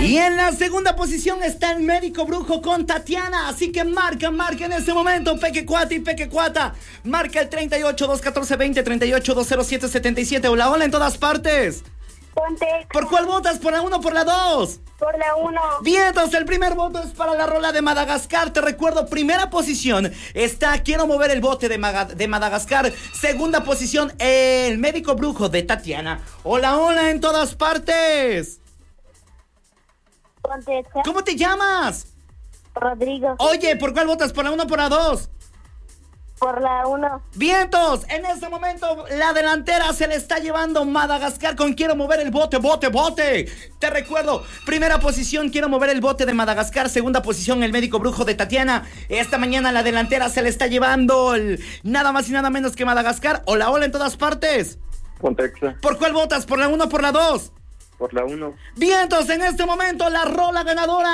Y en la segunda posición está el médico brujo con Tatiana. Así que marca en este momento, Peque Cuata y Peque Cuata. Marca el 38 214 20 38 207 77. Hola, hola en todas partes. Ponte. ¿Por cuál votas? ¿Por la 1 o por la 2? Por la 1. Bien, entonces el primer voto es para la rola de Madagascar. Te recuerdo, primera posición está Quiero mover el bote de Madagascar. Segunda posición, el médico brujo de Tatiana. Hola, hola en todas partes. Ponte. ¿Cómo te llamas? Rodrigo. Oye, ¿por cuál votas? ¿Por la 1 o por la 2? Por la 1. Vientos, en este momento la delantera se le está llevando Madagascar con Quiero mover el bote, bote, bote. Te recuerdo, primera posición Quiero mover el bote de Madagascar, segunda posición el médico brujo de Tatiana. Esta mañana la delantera se le está llevando nada más y nada menos que Madagascar. Hola, hola en todas partes. Pontexa. ¿Por cuál votas? ¿Por la 1 o por la 2? Por la 1. Vientos, en este momento la rola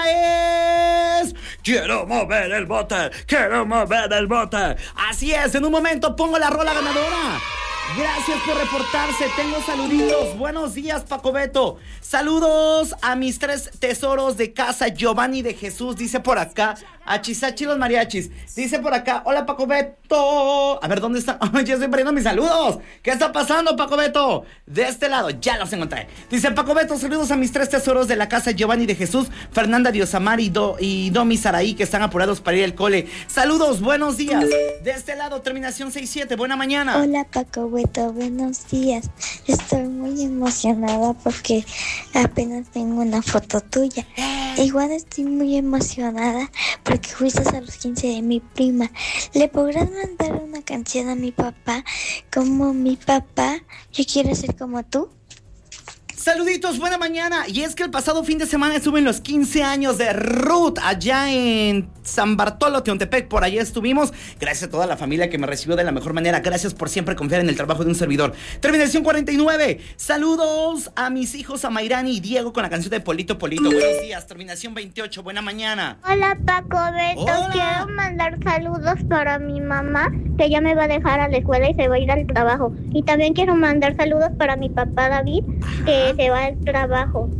ganadora es Quiero mover el bote, quiero mover el bote. Así es, en un momento pongo la rola ganadora. Gracias por reportarse, tengo saluditos. Buenos días, Paco Beto. Saludos a mis 3 tesoros de casa, Giovanni de Jesús, dice por acá. A Chisachi los mariachis, dice por acá. Hola, Paco Beto. A ver, ¿dónde están? Ya estoy perdiendo mis saludos. ¿Qué está pasando, Paco Beto? De este lado, ya los encontré. Dice Paco Beto, saludos a mis 3 tesoros de la casa, Giovanni de Jesús, Fernanda Diosamar y Domi Saraí, que están apurados para ir al cole. Saludos, buenos días. De este lado, terminación 67, buena mañana. Hola, Paco Beto, buenos días. Estoy muy emocionada porque apenas tengo una foto tuya. Igual estoy muy emocionada porque fuiste a los 15 de mi prima. ¿Le podrás mandar una canción a mi papá? Como mi papá, yo quiero ser como tú. Saluditos, buena mañana. Y es que el pasado fin de semana estuve en los 15 años de Ruth, allá en San Bartolo, Teontepec. Por allá estuvimos. Gracias a toda la familia que me recibió de la mejor manera. Gracias por siempre confiar en el trabajo de un servidor. Terminación 49. Saludos a mis hijos, a Mayrani y Diego, con la canción de Polito Polito. Buenos días. Terminación 28. Buena mañana. Hola, Paco Beto. Hola. Quiero mandar saludos para mi mamá, que ya me va a dejar a la escuela y se va a ir al trabajo. Y también quiero mandar saludos para mi papá David, que se va al trabajo.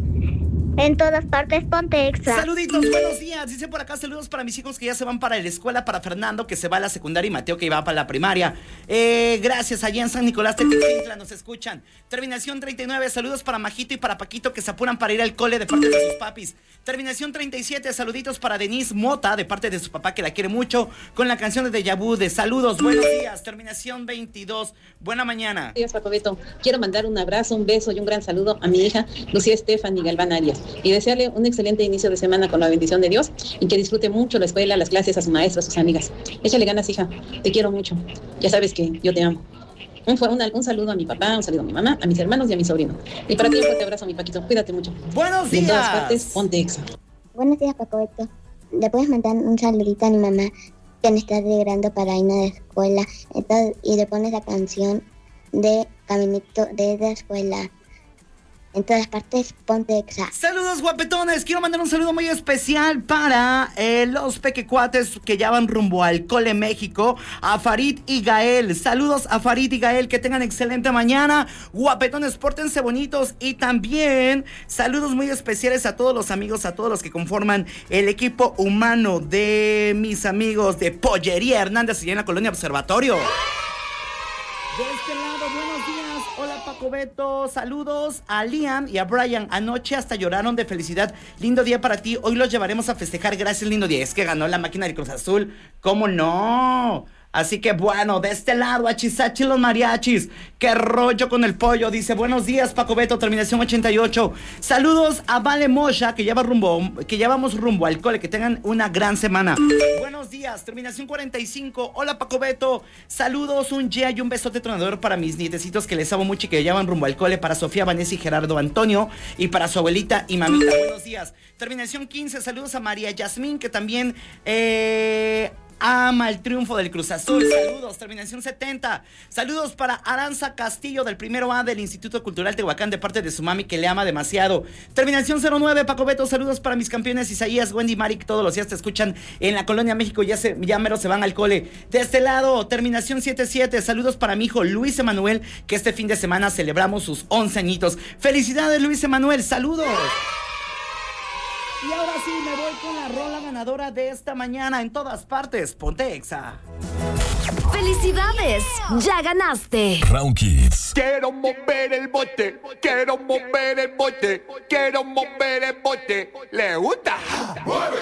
En todas partes, ponte extra. Saluditos, buenos días. Dice por acá, saludos para mis hijos que ya se van para la escuela, para Fernando, que se va a la secundaria, y Mateo, que va para la primaria. Gracias, allá en San Nicolás de Tequintla nos escuchan. Terminación 39, saludos para Majito y para Paquito, que se apuran para ir al cole de parte de sus papis. Terminación 37, saluditos para Denise Mota, de parte de su papá, que la quiere mucho, con la canción de Deja Vu de saludos, buenos días. Terminación 22, buena mañana. Buenos días, Paco Beto. Quiero mandar un abrazo, un beso y un gran saludo a mi hija Lucía Estefany Galván Arias, y desearle un excelente inicio de semana con la bendición de Dios, y que disfrute mucho la escuela, las clases, a sus maestros, a sus amigas. Échale ganas, hija, te quiero mucho, ya sabes que yo te amo. Un saludo a mi papá, un saludo a mi mamá, a mis hermanos y a mi sobrino. Y para ti un fuerte abrazo, mi Paquito, cuídate mucho. Buenos días. Y en todas partes, ponte exa. Buenos días, Paco Beto. ¿Le puedes mandar un saludito a mi mamá que me está alegrando para irme a la escuela? Entonces, y le pones la canción de Caminito de la escuela. En todas partes, ponte exa. Saludos, guapetones. Quiero mandar un saludo muy especial para los pequecuates que ya van rumbo al Cole México, a Farid y Gael. Saludos a Farid y Gael, que tengan excelente mañana. Guapetones, pórtense bonitos. Y también saludos muy especiales a todos los amigos, a todos los que conforman el equipo humano de mis amigos de Pollería Hernández, allá en la colonia Observatorio. De este lado, buenos días. Hola, Paco Beto. Saludos a Liam y a Brian. Anoche hasta lloraron de felicidad. Lindo día para ti. Hoy los llevaremos a festejar. Gracias, lindo día. Es que ganó la máquina del Cruz Azul. ¿Cómo no? Así que bueno, de este lado, a Chisachi los mariachis. Qué rollo con el pollo. Dice, buenos días, Paco Beto, terminación 88. Saludos a Vale Mocha, que ya vamos rumbo al cole. Que tengan una gran semana. Buenos días, terminación 45. Hola, Paco Beto. Saludos, un yeah y un besote tronador para mis nietecitos, que les amo mucho y que ya van rumbo al cole. Para Sofía, Vanessa y Gerardo Antonio. Y para su abuelita y mamita. Buenos días. Terminación 15. Saludos a María Yasmín, que también ama el triunfo del Cruz Azul. Saludos, terminación 70. Saludos para Aranza Castillo, del primero A del Instituto Cultural Tehuacán, de parte de su mami, que le ama demasiado. Terminación 09, Paco Beto. Saludos para mis campeones Isaías, Wendy, Marik, todos los días te escuchan en la Colonia México, ya mero se van al cole. De este lado, terminación 77. Saludos para mi hijo Luis Emanuel, que este fin de semana celebramos sus 11 añitos. Felicidades, Luis Emanuel, saludos. Y ahora sí, me voy con la rola ganadora de esta mañana en todas partes. Ponte Exa. ¡Felicidades! ¡Ya ganaste! Round Kids. Quiero mover el bote, quiero mover el bote, quiero mover el bote. ¿Le gusta?